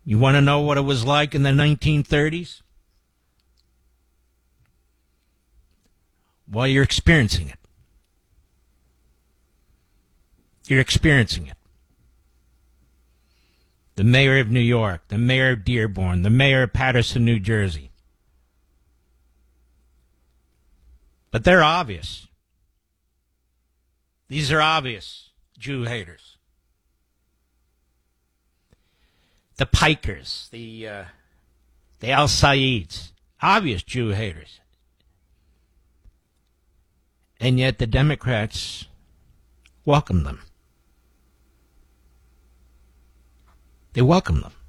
You want to know what it was like in the 1930s? Well, you're experiencing it. You're experiencing it. The mayor of New York, the mayor of Dearborn, the mayor of Paterson, New Jersey. But they're obvious. These are obvious Jew haters. The Pikers, the Al Sayeds, obvious Jew haters. And yet the Democrats welcome them. They welcome them.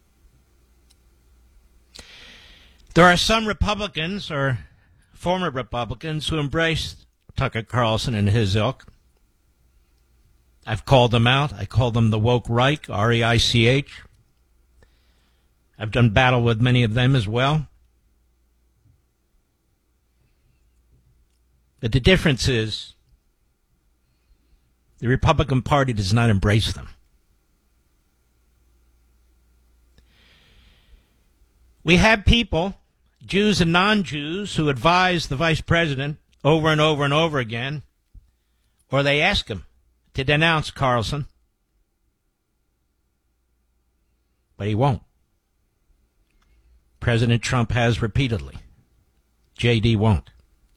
There are some Republicans or former Republicans who embrace Tucker Carlson and his ilk. I've called them out. I call them the woke Reich, R-E-I-C-H. I've done battle with many of them as well. But the difference is the Republican Party does not embrace them. We have people, Jews and non-Jews, who advise the vice president over and over and over again, or they ask him to denounce Carlson, but he won't. President Trump has repeatedly. J.D. won't.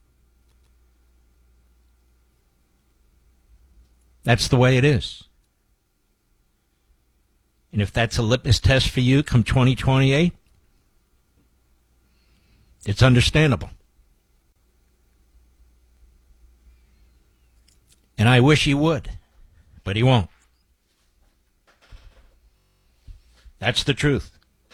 That's the way it is. And if that's a litmus test for you come 2028, it's understandable. And I wish he would, but he won't. That's the truth.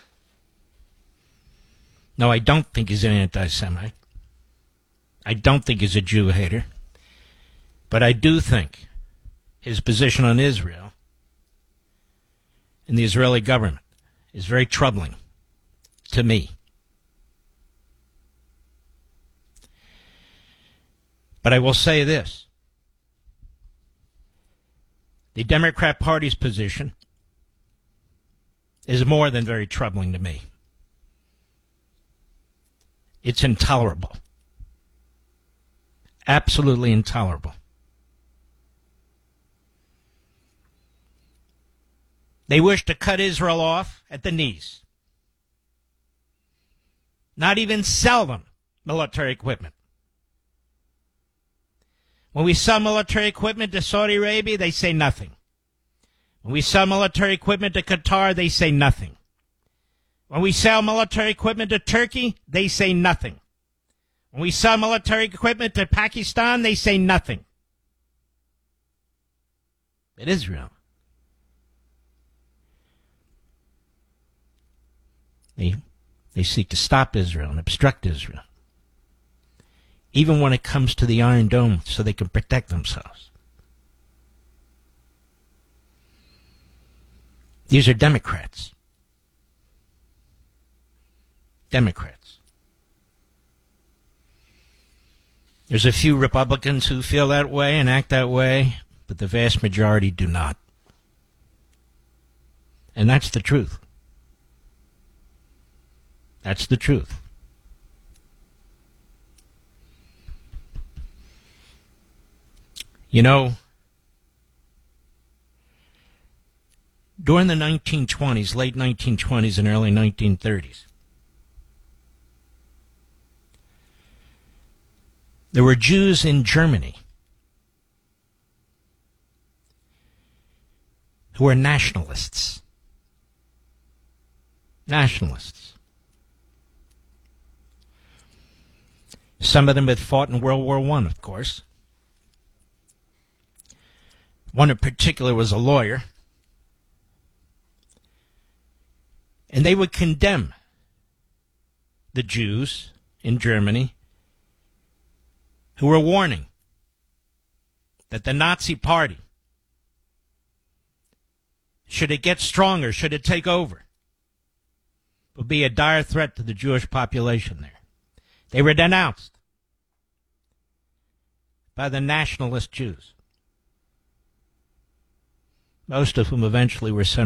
No, I don't think he's an anti-Semite. I don't think he's a Jew hater. But I do think his position on Israel and the Israeli government is very troubling to me. But I will say this. The Democrat Party's position is more than very troubling to me. It's intolerable. Absolutely intolerable. They wish to cut Israel off at the knees. Not even sell them military equipment. When we sell military equipment to Saudi Arabia, they say nothing. When we sell military equipment to Qatar, they say nothing. When we sell military equipment to Turkey, they say nothing. When we sell military equipment to Pakistan, they say nothing. But Israel, they seek to stop Israel and obstruct Israel, even when it comes to the Iron Dome, so they can protect themselves. These are Democrats. Democrats. There's a few Republicans who feel that way and act that way, but the vast majority do not. And that's the truth. That's the truth. You know, during the 1920s, late 1920s and early 1930s, there were Jews in Germany who were nationalists. Nationalists. Some of them had fought in World War I, of course. One in particular was a lawyer. And they would condemn the Jews in Germany who were warning that the Nazi Party, should it get stronger, should it take over, would be a dire threat to the Jewish population there. They were denounced by the nationalist Jews, most of whom eventually were sent